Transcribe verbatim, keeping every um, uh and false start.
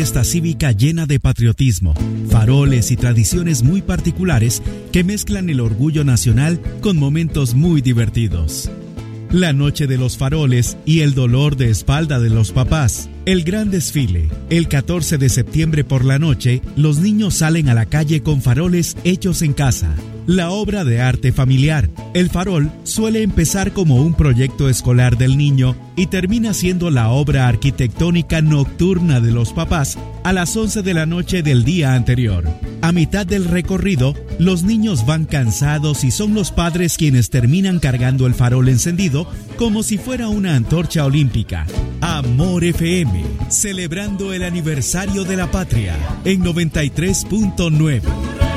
Esta cívica llena de patriotismo, faroles y tradiciones muy particulares que mezclan el orgullo nacional con momentos muy divertidos. La noche de los faroles y el dolor de espalda de los papás. El gran desfile. El catorce de septiembre por la noche, los niños salen a la calle con faroles hechos en casa. La obra de arte familiar. El farol suele empezar como un proyecto escolar del niño y termina siendo la obra arquitectónica nocturna de los papás a las once de la noche del día anterior. A mitad del recorrido, los niños van cansados y son los padres quienes terminan cargando el farol encendido como si fuera una antorcha olímpica. Amor F M, celebrando el aniversario de la patria en noventa y tres punto nueve.